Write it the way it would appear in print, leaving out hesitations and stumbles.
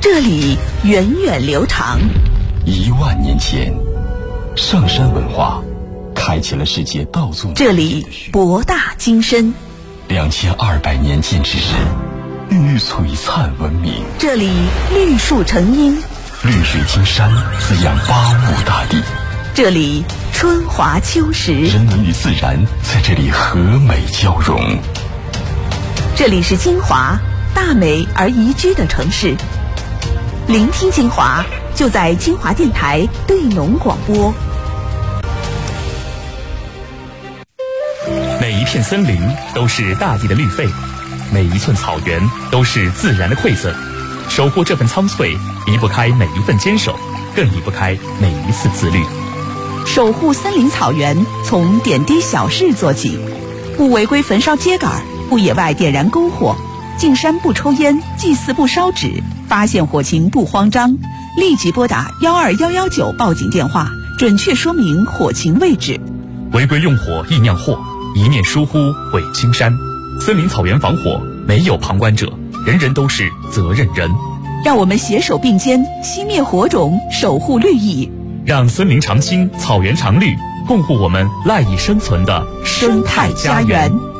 这里源远流长 ，10000年前，上山文化开启了世界稻作。 这里博大精深 ，2200年建知识，孕育璀璨文明。 这里绿树成荫， 绿水青山滋养八亩大地。 这里春华秋实， 人文与自然在这里和美交融。 这里是金华，大美而宜居的城市。聆听金华，就在金华电台对农广播。 每一片森林都是大地的绿肺，每一寸草原都是自然的馈赠。守护这份苍翠，离不开每一份坚守，更离不开每一次自律。 守护森林草原，从点滴小事做起，不违规焚烧秸秆，不野外点燃篝火，进山不抽烟，祭祀不烧纸，发现火情不慌张，立即拨打12119报警电话，准确说明火情位置。 违规用火易酿祸，一念疏忽毁青山。森林草原防火没有旁观者，人人都是责任人。 让我们携手并肩，熄灭火种，守护绿意， 让森林常青，草原常绿，共护我们赖以生存的生态家园。